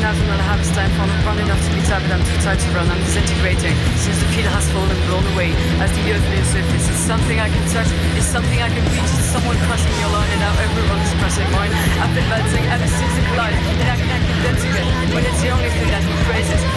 out another harvest time for not round enough to be tired, but I'm too tired to run. I'm disintegrating since the field has fallen, blown away as the earth near surface. It's something I can touch, it's something I can reach. It's someone crushing your line, and now everyone is crushing mine. I've been melting ever since the collide, and I can't keep them together when it's the only thing that we praises.